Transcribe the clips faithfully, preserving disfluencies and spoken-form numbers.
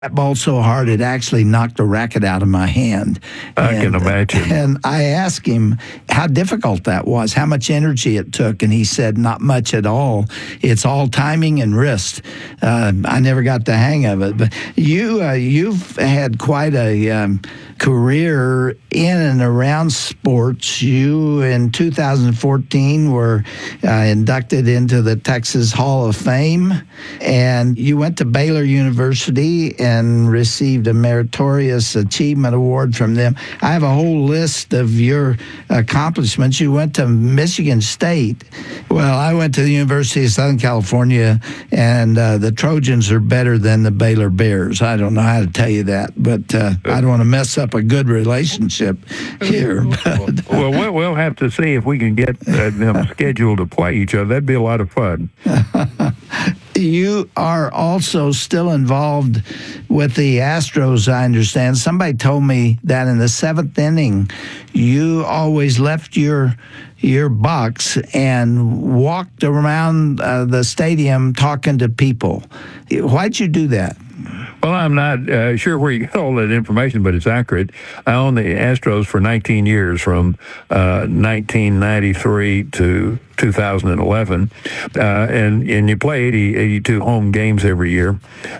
that ball so hard it actually knocked a racket out of my hand. I and, can imagine. And I asked him how difficult that was, how much energy it took, and he said not much at all. It's all timing and wrist. Uh, I never got the hang of it. But you, uh, you've had quite a um, career in and around sports. You, in two thousand fourteen, were uh, inducted into the Texas Hall of Fame, and you went to Baylor University and received a Meritorious Achievement Award from them. I have a whole list of your accomplishments. You went to Michigan State. Well, I went to the University of Southern California, and uh, the Trojans are better than the Baylor Bears. I don't know how to tell you that, but uh, I don't want to mess up a good relationship here. But, well, well, we'll have to see if we can get uh, them scheduled to play each other. That'd be a lot of fun. You are also still involved with the Astros, I understand. Somebody told me that in the seventh inning, you always left your your box and walked around uh, the stadium talking to people. Why'd you do that? Well, I'm not uh, sure where you get all that information, but it's accurate. I owned the Astros for nineteen years, from uh, nineteen ninety-three to two thousand eleven, uh, and and you play eighty, eighty-two home games every year.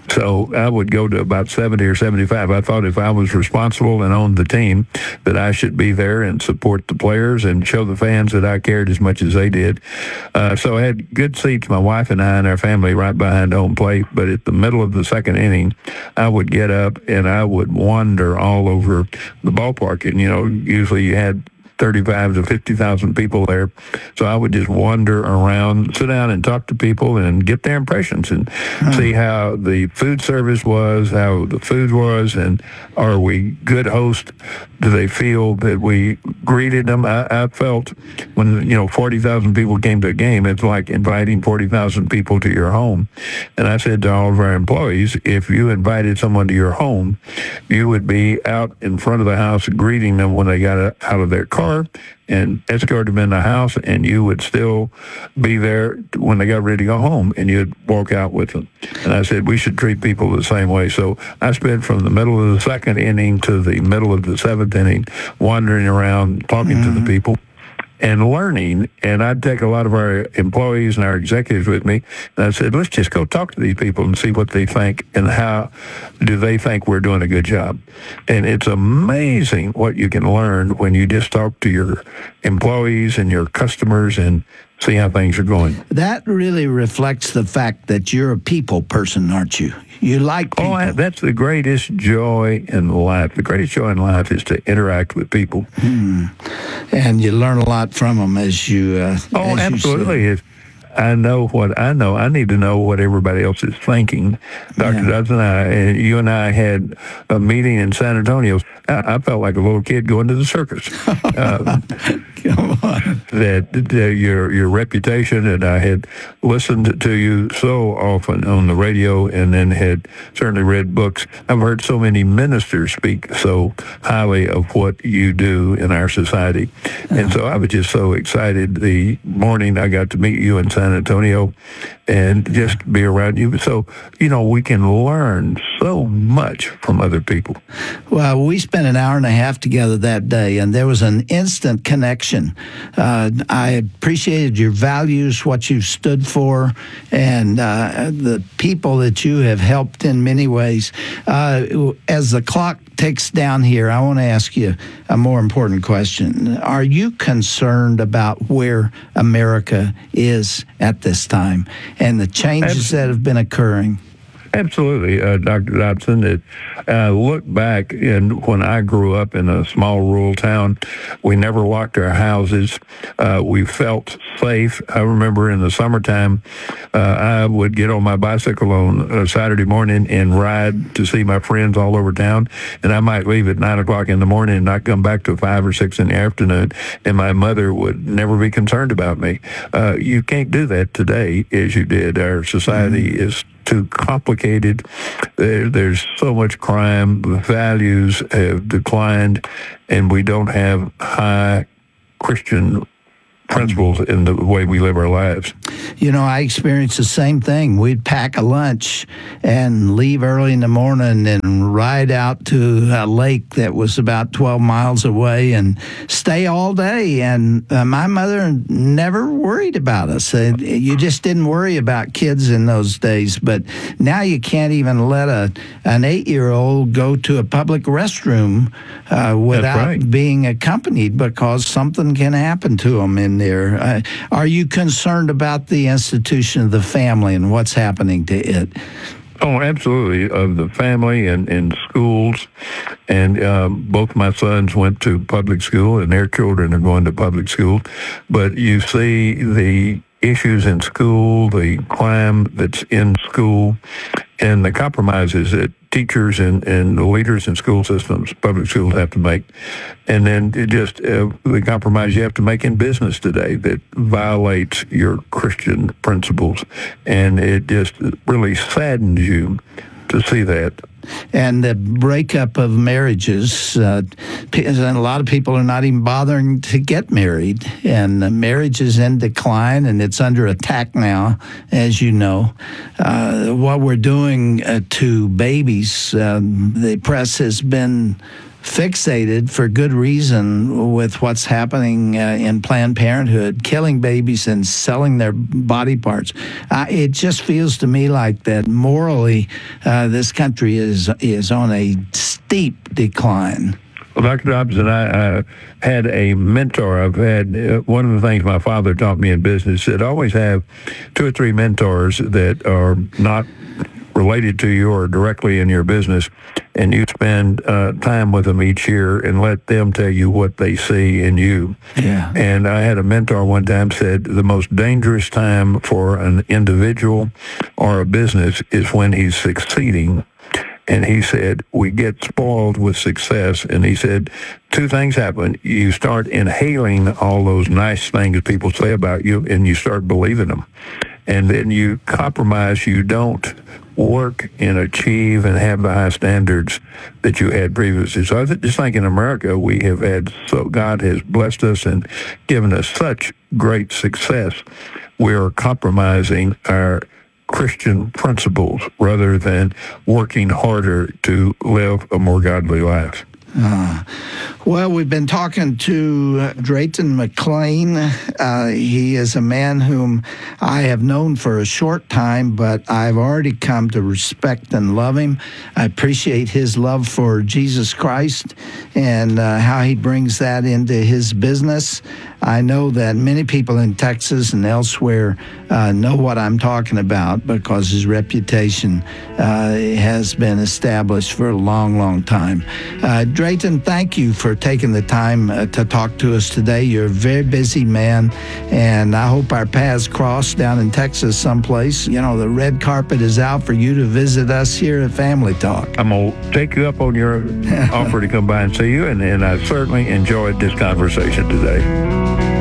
So I would go to about seventy or seventy-five. I thought if I was responsible and owned the team, that I should be there and support the players and show the fans that I cared as much as they did. Uh, so I had good seats, my wife and I and our family, right behind home plate. But at the middle of the second inning, I would get up and I would wander all over the ballpark. And, you know, usually you had thirty-five to fifty thousand people there. So I would just wander around, sit down and talk to people and get their impressions and huh. see how the food service was, how the food was, and are we good hosts? Do they feel that we greeted them? I, I felt when, you know, forty thousand people came to a game, it's like inviting forty thousand people to your home. And I said to all of our employees, if you invited someone to your home, you would be out in front of the house greeting them when they got out of their car and escort them in the house, and you would still be there when they got ready to go home, and you'd walk out with them. And I said we should treat people the same way. So I spent from the middle of the second inning to the middle of the seventh inning wandering around, talking mm-hmm. to the people and learning. And I'd take a lot of our employees and our executives with me, and I said, let's just go talk to these people and see what they think and how do they think we're doing a good job. And it's amazing what you can learn when you just talk to your employees and your customers and see how things are going. That really reflects the fact that you're a people person, aren't you? You like people. Oh, that's the greatest joy in life. The greatest joy in life is to interact with people. Hmm. And you learn a lot from them as you uh, Oh, as absolutely. You if I know what I know, I need to know what everybody else is thinking. Doctor Yeah. Dodson and I, and you and I had a meeting in San Antonio. I, I felt like a little kid going to the circus. Uh, Come on. That, that your your reputation, and I had listened to you so often on the radio, and then had certainly read books. I've heard so many ministers speak so highly of what you do in our society, and so I was just so excited the morning I got to meet you in San Antonio, and just be around you. So you know we can learn so much from other people. Well, we spent an hour and a half together that day, and there was an instant connection. Uh, I appreciated your values, what you've stood for, and uh, the people that you have helped in many ways. Uh, as the clock ticks down here, I want to ask you a more important question. Are you concerned about where America is at this time and the changes Absolutely. that have been occurring? Absolutely, uh, Doctor Dodson. It, uh, look back, and when I grew up in a small rural town, we never locked our houses. Uh, we felt safe. I remember in the summertime, uh, I would get on my bicycle on a Saturday morning and ride to see my friends all over town, and I might leave at nine o'clock in the morning and not come back till five or six in the afternoon, and my mother would never be concerned about me. Uh, you can't do that today as you did. Our society mm-hmm. is too complicated. There, there's so much crime. The values have declined, and we don't have high Christian principles in the way we live our lives. You know, I experienced the same thing. We'd pack a lunch and leave early in the morning and ride out to a lake that was about twelve miles away and stay all day. And uh, my mother never worried about us. Uh, you just didn't worry about kids in those days. But now you can't even let a an eight-year-old go to a public restroom uh, without right. being accompanied because something can happen to them in there. Uh, are you concerned about the institution of the family and what's happening to it? Oh, absolutely. Of the family and, and schools. And um, both my sons went to public school, and their children are going to public school. But you see the issues in school, the crime that's in school, and the compromises that teachers and, and the leaders in school systems, public schools, have to make. And then it just uh, the compromise you have to make in business today that violates your Christian principles. And it just really saddens you to see that. And the breakup of marriages, uh, and a lot of people are not even bothering to get married. And uh, marriage is in decline, and it's under attack now, as you know. Uh, what we're doing uh, to babies, um, the press has been fixated for good reason with what's happening uh, in Planned Parenthood, killing babies and selling their body parts. Uh, it just feels to me like that morally uh, this country is is on a steep decline. Well, Doctor Dobson, I, I had a mentor. I've had uh, one of the things my father taught me in business that always have two or three mentors that are not related to you or directly in your business, and you spend uh, time with them each year and let them tell you what they see in you. Yeah. And I had a mentor one time said the most dangerous time for an individual or a business is when he's succeeding. And he said, we get spoiled with success. And he said, two things happen. You start inhaling all those nice things people say about you, and you start believing them. And then you compromise. You don't work and achieve and have the high standards that you had previously. So I just think in America, we have had, so God has blessed us and given us such great success. We are compromising our Christian principles rather than working harder to live a more godly life. Uh, well, we've been talking to uh, Drayton McClain. Uh, he is a man whom I have known for a short time, but I've already come to respect and love him. I appreciate his love for Jesus Christ and uh, how he brings that into his business. I know that many people in Texas and elsewhere uh, know what I'm talking about because his reputation uh, has been established for a long, long time. Uh, Drayton, thank you for taking the time uh, to talk to us today. You're a very busy man, and I hope our paths cross down in Texas someplace. You know, the red carpet is out for you to visit us here at Family Talk. I'm going to take you up on your offer to come by and see you, and, and I certainly enjoyed this conversation today.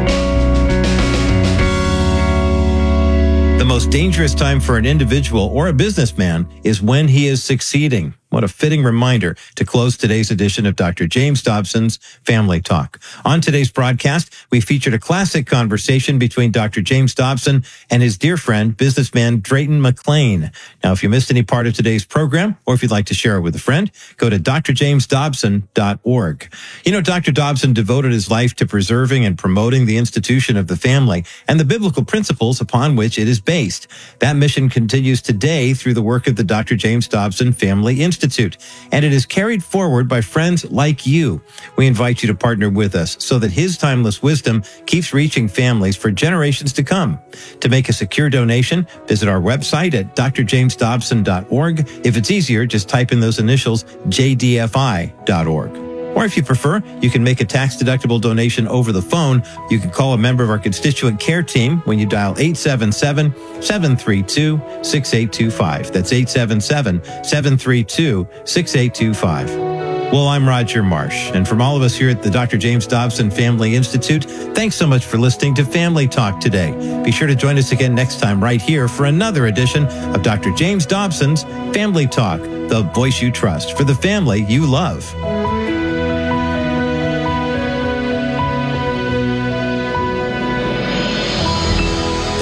The most dangerous time for an individual or a businessman is when he is succeeding. What a fitting reminder to close today's edition of Doctor James Dobson's Family Talk. On today's broadcast, we featured a classic conversation between Doctor James Dobson and his dear friend, businessman Drayton McClain. Now, if you missed any part of today's program, or if you'd like to share it with a friend, go to d r james dobson dot org. You know, Doctor Dobson devoted his life to preserving and promoting the institution of the family and the biblical principles upon which it is based. That mission continues today through the work of the Doctor James Dobson Family Institute. Institute, and it is carried forward by friends like you. We invite you to partner with us so that his timeless wisdom keeps reaching families for generations to come. To make a secure donation, visit our website at d r james dobson dot org. If it's easier, just type in those initials, j d f i dot org. Or if you prefer, you can make a tax-deductible donation over the phone. You can call a member of our constituent care team when you dial eight seven seven, seven three two, six eight two five. That's eight seven seven, seven three two, six eight two five. Well, I'm Roger Marsh, and from all of us here at the Doctor James Dobson Family Institute, thanks so much for listening to Family Talk today. Be sure to join us again next time right here for another edition of Doctor James Dobson's Family Talk, the voice you trust for the family you love.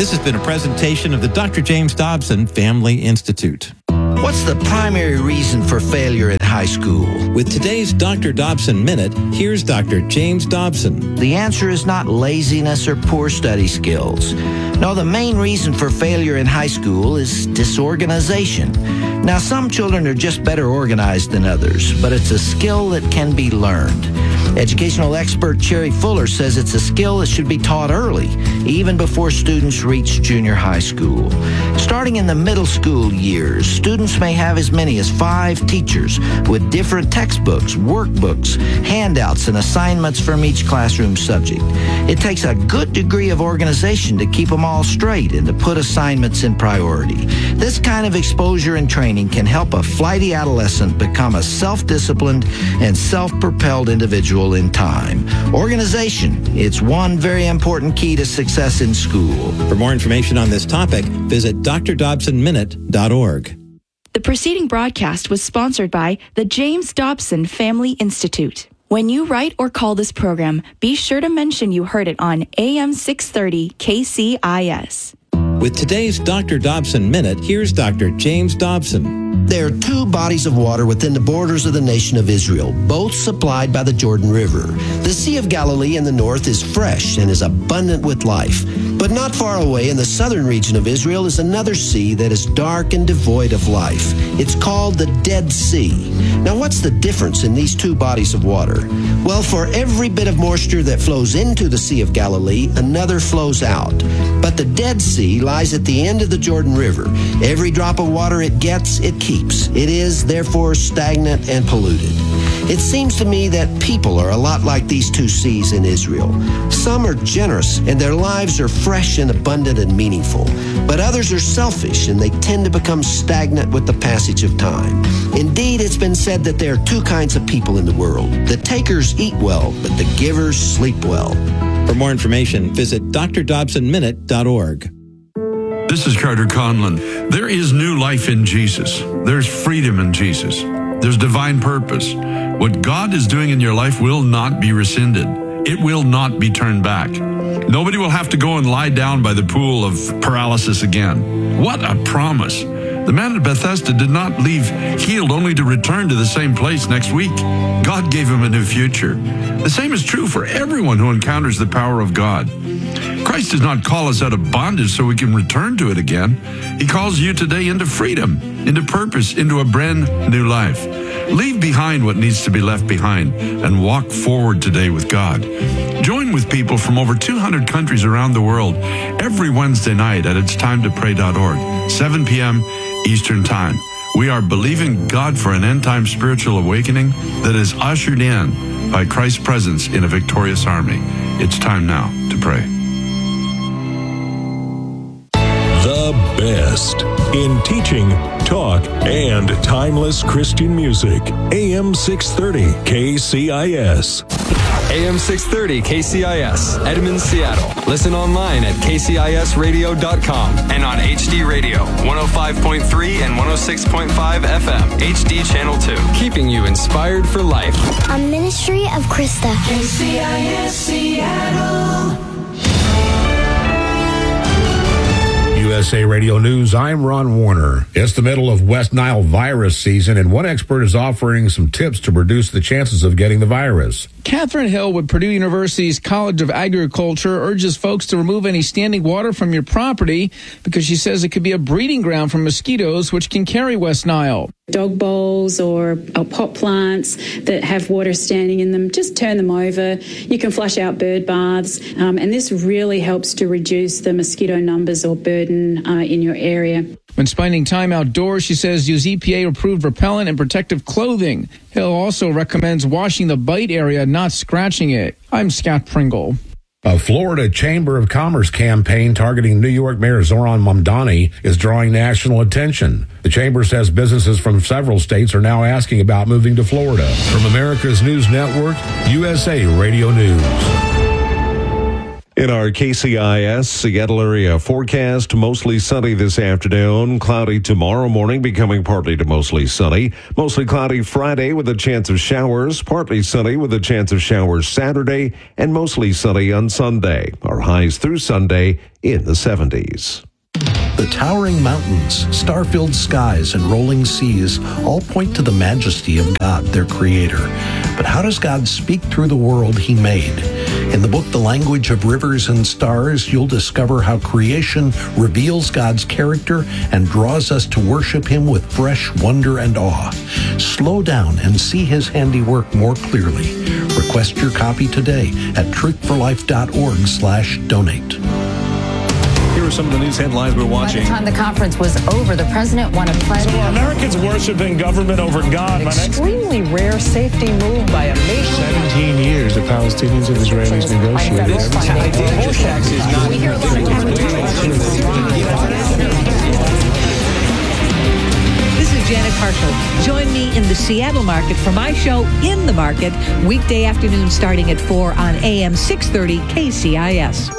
This has been a presentation of the Doctor James Dobson Family Institute. What's the primary reason for failure in high school? With today's Doctor Dobson Minute, here's Doctor James Dobson. The answer is not laziness or poor study skills. No, the main reason for failure in high school is disorganization. Now, some children are just better organized than others, but it's a skill that can be learned. Educational expert Cherry Fuller says it's a skill that should be taught early, even before students reach junior high school. Starting in the middle school years, students may have as many as five teachers with different textbooks, workbooks, handouts, and assignments from each classroom subject. It takes a good degree of organization to keep them all straight and to put assignments in priority. This kind of exposure and training can help a flighty adolescent become a self-disciplined and self-propelled individual in time. Organization, it's one very important key to success in school. For more information on this topic, visit d r dobson minute dot org. The preceding broadcast was sponsored by the James Dobson Family Institute. When you write or call this program, be sure to mention you heard it on A M six thirty K C I S. With today's Doctor Dobson Minute, here's Doctor James Dobson. There are two bodies of water within the borders of the nation of Israel, both supplied by the Jordan River. The Sea of Galilee in the north is fresh and is abundant with life. But not far away in the southern region of Israel is another sea that is dark and devoid of life. It's called the Dead Sea. Now, what's the difference in these two bodies of water? Well, for every bit of moisture that flows into the Sea of Galilee, another flows out. But the Dead Sea lies at the end of the Jordan River. Every drop of water it gets, it keeps. It is, therefore, stagnant and polluted. It seems to me that people are a lot like these two seas in Israel. Some are generous and their lives are fresh and abundant and meaningful. But others are selfish and they tend to become stagnant with the passage of time. Indeed, it's been said that there are two kinds of people in the world. The takers eat well, but the givers sleep well. For more information, visit d r dobson minute dot org. This is Carter Conlon. There is new life in Jesus. There's freedom in Jesus. There's divine purpose. What God is doing in your life will not be rescinded. It will not be turned back. Nobody will have to go and lie down by the pool of paralysis again. What a promise. The man at Bethesda did not leave healed only to return to the same place next week. God gave him a new future. The same is true for everyone who encounters the power of God. Christ does not call us out of bondage so we can return to it again. He calls you today into freedom, into purpose, into a brand new life. Leave behind what needs to be left behind and walk forward today with God. Join with people from over two hundred countries around the world every Wednesday night at its time to pray dot org, seven p.m. Eastern Time. We are believing God for an end-time spiritual awakening that is ushered in by Christ's presence in a victorious army. It's time now to pray. The best in teaching, talk, and timeless Christian music. A M six thirty K C I S. A M six thirty K C I S, Edmonds, Seattle. Listen online at k c i s radio dot com and on H D Radio, one oh five point three and one oh six point five F M, H D Channel two. Keeping you inspired for life. A ministry of Krista. K C I S Seattle. U S A Radio News, I'm Ron Warner. It's the middle of West Nile virus season, and one expert is offering some tips to reduce the chances of getting the virus. Catherine Hill with Purdue University's College of Agriculture urges folks to remove any standing water from your property because she says it could be a breeding ground for mosquitoes, which can carry West Nile. Dog bowls or, or pot plants that have water standing in them, just turn them over. You can flush out bird baths, um, and this really helps to reduce the mosquito numbers or burden uh, in your area. When spending time outdoors, she says use E P A-approved repellent and protective clothing. Hill also recommends washing the bite area, not scratching it. I'm Scott Pringle. A Florida Chamber of Commerce campaign targeting New York Mayor Zohran Mamdani is drawing national attention. The chamber says businesses from several states are now asking about moving to Florida. From America's News Network, U S A Radio News. In our K C I S Seattle area forecast, mostly sunny this afternoon, cloudy tomorrow morning, becoming partly to mostly sunny. Mostly cloudy Friday with a chance of showers, partly sunny with a chance of showers Saturday, and mostly sunny on Sunday. Our highs through Sunday in the seventies. The towering mountains, star-filled skies, and rolling seas all point to the majesty of God, their creator. But how does God speak through the world he made? In the book, The Language of Rivers and Stars, you'll discover how creation reveals God's character and draws us to worship him with fresh wonder and awe. Slow down and see his handiwork more clearly. Request your copy today at truth for life dot org slash donate. Here are some of the news headlines we're watching. By the time the conference was over, the president won a pledge. So are Americans worshiping government over God? An extremely rare safety move by a nation. seventeen years the Palestinians and Israelis negotiated. This is Janet Harshel. Join me in the Seattle market for my show In the Market, weekday afternoon starting at four on A M six thirty K C I S.